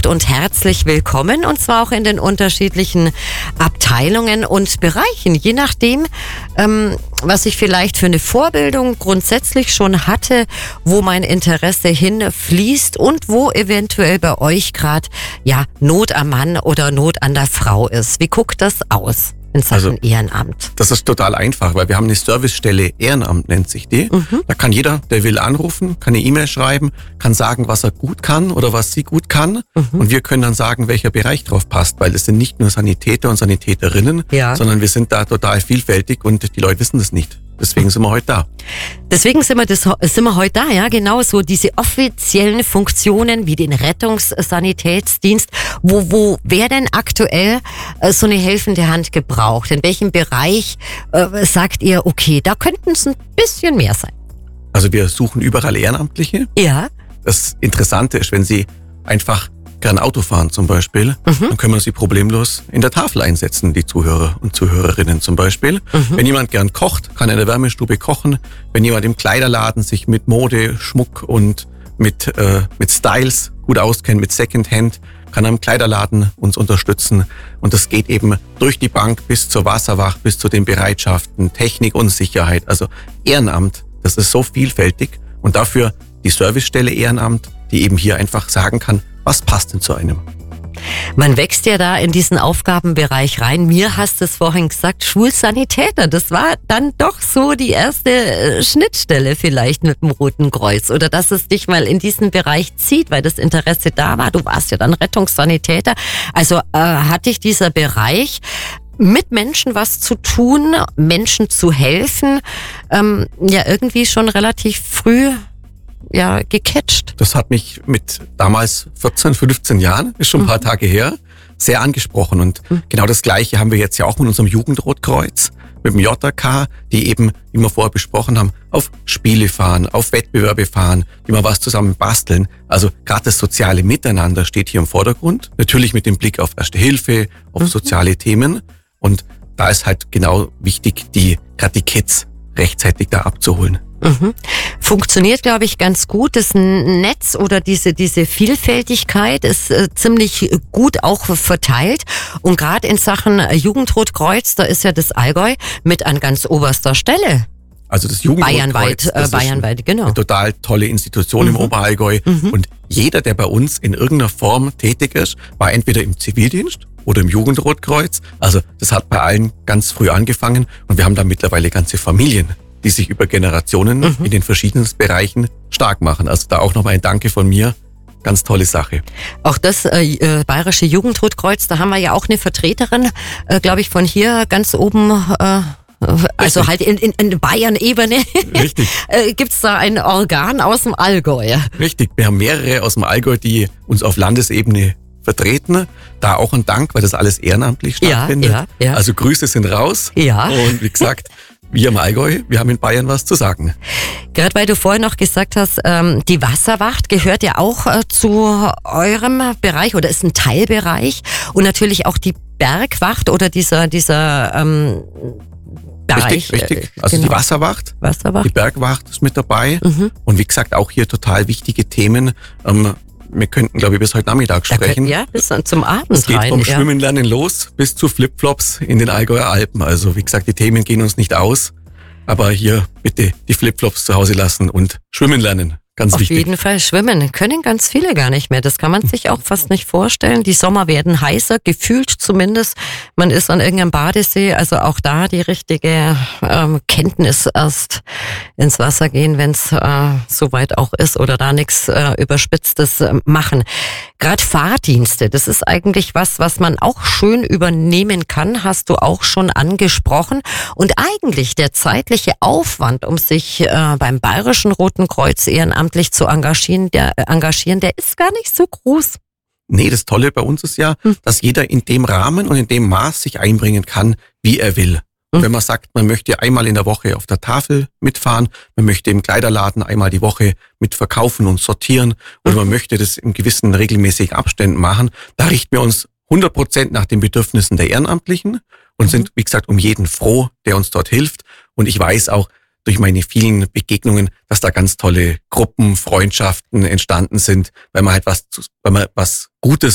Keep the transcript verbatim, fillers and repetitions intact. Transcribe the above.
gesucht und herzlich willkommen, und zwar auch in den unterschiedlichen Abteilungen und Bereichen, je nachdem, ähm, was ich vielleicht für eine Vorbildung grundsätzlich schon hatte, wo mein Interesse hinfließt und wo eventuell bei euch gerade ja Not am Mann oder Not an der Frau ist. Wie guckt das aus in Sachen also, Ehrenamt? Das ist total einfach, weil wir haben eine Servicestelle Ehrenamt, nennt sich die. Mhm. Da kann jeder, der will, anrufen, kann eine E-Mail schreiben, kann sagen, was er gut kann oder was sie gut kann. Mhm. Und wir können dann sagen, welcher Bereich drauf passt, weil es sind nicht nur Sanitäter und Sanitäterinnen, ja. sondern wir sind da total vielfältig und die Leute wissen das nicht. Deswegen sind wir heute da. Deswegen sind wir, das, sind wir heute da, ja, genau so diese offiziellen Funktionen wie den Rettungssanitätsdienst. Wo, wo wer denn aktuell äh, so eine helfende Hand gebraucht? In welchem Bereich äh, sagt ihr, okay, da könnten es ein bisschen mehr sein? Also wir suchen überall Ehrenamtliche. Ja. Das Interessante ist, wenn Sie einfach gern Auto fahren zum Beispiel, mhm. dann können wir sie problemlos in der Tafel einsetzen, die Zuhörer und Zuhörerinnen zum Beispiel. Mhm. Wenn jemand gern kocht, kann er in der Wärmestube kochen. Wenn jemand im Kleiderladen sich mit Mode, Schmuck und mit, äh, mit Styles gut auskennt, mit Secondhand, kann er im Kleiderladen uns unterstützen. Und das geht eben durch die Bank bis zur Wasserwacht, bis zu den Bereitschaften, Technik und Sicherheit. Also Ehrenamt, das ist so vielfältig. Und dafür die Servicestelle Ehrenamt, die eben hier einfach sagen kann, was passt denn zu einem? Man wächst ja da in diesen Aufgabenbereich rein. Mir hast du es vorhin gesagt, Schulsanitäter. Das war dann doch so die erste Schnittstelle vielleicht mit dem Roten Kreuz. Oder dass es dich mal in diesen Bereich zieht, weil das Interesse da war. Du warst ja dann Rettungssanitäter. Also äh, hat dich dieser Bereich mit Menschen was zu tun, Menschen zu helfen, ähm, ja irgendwie schon relativ früh ja gecatcht. Das hat mich mit damals vierzehn, fünfzehn Jahren, ist schon ein paar mhm. Tage her, sehr angesprochen. Und mhm. genau das Gleiche haben wir jetzt ja auch mit unserem Jugendrotkreuz, mit dem J K, die eben, wie wir vorher besprochen haben, auf Spiele fahren, auf Wettbewerbe fahren, die mal was zusammen basteln. Also gerade das soziale Miteinander steht hier im Vordergrund. Natürlich mit dem Blick auf Erste Hilfe, auf mhm. soziale Themen. Und da ist halt genau wichtig, die gerade die Kids rechtzeitig da abzuholen. Mhm. Funktioniert, glaube ich, ganz gut. Das Netz oder diese diese Vielfältigkeit ist äh, ziemlich gut auch verteilt. Und gerade in Sachen Jugendrotkreuz, da ist ja das Allgäu mit an ganz oberster Stelle. Also das Jugendrotkreuz, Bayernweit, äh, Bayernweit, genau. Eine total tolle Institution mhm. im Oberallgäu. Mhm. Und jeder, der bei uns in irgendeiner Form tätig ist, war entweder im Zivildienst oder im Jugendrotkreuz. Also das hat bei allen ganz früh angefangen. Und wir haben da mittlerweile ganze Familien, die sich über Generationen mhm. in den verschiedenen Bereichen stark machen. Also da auch nochmal ein Danke von mir. Ganz tolle Sache. Auch das äh, Bayerische Jugendrotkreuz, da haben wir ja auch eine Vertreterin, äh, glaube ich, von hier ganz oben, äh, also Richtig. halt in, in, in Bayern-Ebene. Richtig. äh, gibt's da ein Organ aus dem Allgäu? Richtig, wir haben mehrere aus dem Allgäu, die uns auf Landesebene vertreten. Da auch ein Dank, weil das alles ehrenamtlich stattfindet. Ja, ja, ja. Also Grüße sind raus. Ja. Und wie gesagt, wir im Allgäu, wir haben in Bayern was zu sagen. Gerade weil du vorhin noch gesagt hast, ähm, die Wasserwacht gehört ja auch äh, zu eurem Bereich oder ist ein Teilbereich. Und natürlich auch die Bergwacht oder dieser, dieser ähm, Bereich. Richtig, richtig. Also genau. Die Wasserwacht, Wasserwacht, die Bergwacht ist mit dabei. Mhm. Und wie gesagt, auch hier total wichtige Themen. Ähm, wir könnten, glaube ich, bis heute Nachmittag sprechen. Können, ja, bis zum Abend Es geht rein, vom ja. Schwimmen lernen los bis zu Flipflops in den Allgäuer Alpen. Also wie gesagt, die Themen gehen uns nicht aus. Aber hier bitte die Flipflops zu Hause lassen und schwimmen lernen. Ganz Auf wichtig. jeden Fall schwimmen können ganz viele gar nicht mehr. Das kann man sich auch fast nicht vorstellen. Die Sommer werden heißer, gefühlt zumindest. Man ist an irgendeinem Badesee, also auch da die richtige ähm, Kenntnis erst ins Wasser gehen, wenn es äh, soweit auch ist oder da nichts äh, Überspitztes äh, machen. Gerade Fahrdienste, das ist eigentlich was, was man auch schön übernehmen kann, hast du auch schon angesprochen. Und eigentlich der zeitliche Aufwand, um sich äh, beim Bayerischen Roten Kreuz ehrenamtlich zu engagieren, der engagieren, der ist gar nicht so groß. Nee, das Tolle bei uns ist ja, hm. dass jeder in dem Rahmen und in dem Maß sich einbringen kann, wie er will. Und wenn man sagt, man möchte einmal in der Woche auf der Tafel mitfahren, man möchte im Kleiderladen einmal die Woche mit verkaufen und sortieren oder man möchte das in gewissen regelmäßigen Abständen machen, da richten wir uns hundert Prozent nach den Bedürfnissen der Ehrenamtlichen und sind, wie gesagt, um jeden froh, der uns dort hilft. Und ich weiß auch durch meine vielen Begegnungen, dass da ganz tolle Gruppen, Freundschaften entstanden sind, weil man halt was, weil man was Gutes